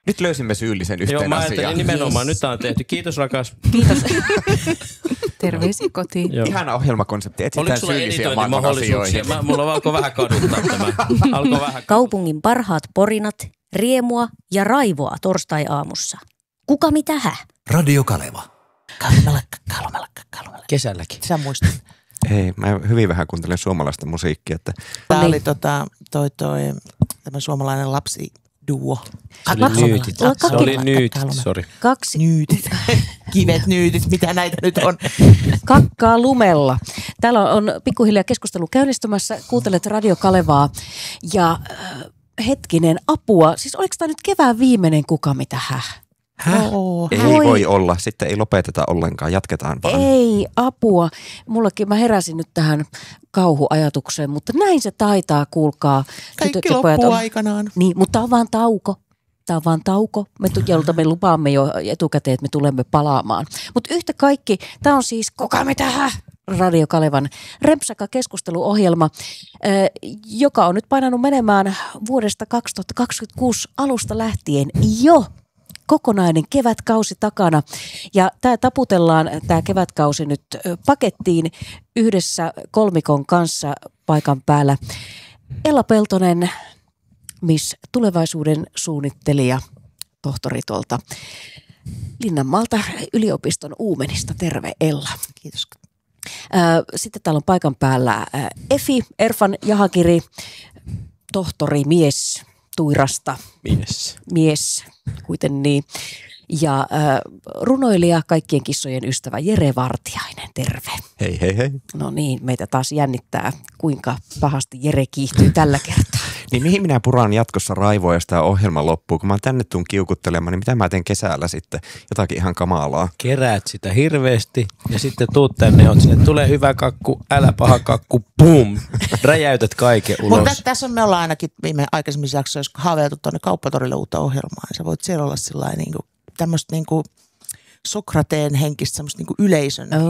Nyt löysimme syyllisen yhteen Joo, mä asiaan. ajattelin nimenomaan. Nyt on tehty. Kiitos rakas. Kiitos. Terveisiä kotiin. Joo. Ihana ohjelmakonsepti. Oliko Etsitään sulla syyllisiä maailman editointimahdollisuuksia? asioihin. Mulla alkoi vähän kaduttaa tämä. Kaupungin parhaat porinat, riemua ja raivoa torstai-aamussa. Kuka mitä hä? Radio Kaleva. Kalmella. Kesälläkin. Sä muistat. Ei, mä hyvin vähän kuuntelen suomalaista musiikkia. Että... Tää oli tämä suomalainen lapsiduo. Se oli nyytit, sori. Kaksi Nyytit. Kivet, nyytit, mitä näitä nyt on. kakkaa lumella. Täällä on pikkuhiljaa keskustelu käynnistymässä. Kuuntelet Radio Kalevaa ja hetkinen apua. Siis oliko tämä nyt kevään viimeinen kuka mitä hä? Ei voi olla. Sitten ei lopeteta ollenkaan. Jatketaan vaan. Ei apua. Mullakin mä heräsin nyt tähän kauhuajatukseen, mutta näin se taitaa, kuulkaa. Kaikki loppuu aikanaan. Niin, mutta tämä on vaan tauko. Tämä on vaan tauko, jolta me lupaamme jo etukäteen, että me tulemme palaamaan. Mutta yhtä kaikki, tämä on siis Kuka mitä hä? Radio Kalevan rempsaka keskusteluohjelma, joka on nyt painanut menemään vuodesta 2026 alusta lähtien jo. Kokonainen kevätkausi takana ja tämä kevätkausi nyt pakettiin yhdessä kolmikon kanssa paikan päällä. Ella Peltonen, Miss Tulevaisuuden suunnittelija, tohtori tuolta Linnanmaalta yliopiston Uumenista. Terve Ella. Kiitos. Sitten täällä on paikan päällä Efi Erfan Jahakiri, tohtori, mies Tuirasta. Mies, kuiten niin. Ja runoilija, kaikkien kissojen ystävä Jere Vartiainen, terve. Hei, hei, hei. No niin, meitä taas jännittää, kuinka pahasti Jere kiihtyy tällä kertaa. Niin mihin minä puran jatkossa raivoa, jos tämä ohjelma loppuu? Kun mä tänne tuun kiukuttelemaan, niin mitä mä teen kesällä sitten? Jotakin ihan kamalaa. Keräät sitä hirveästi ja sitten tuut tänne, on sinne, tulee hyvä kakku, älä paha kakku, pum. Räjäytät kaiken ulos. Mutta tässä me ollaan ainakin aikaisemmissa jaksoissa haaveiltu tuonne Kauppatorille uutta ohjelmaa. Sä voit siellä olla tämmöistä Sokrateen henkistä semmoista yleisön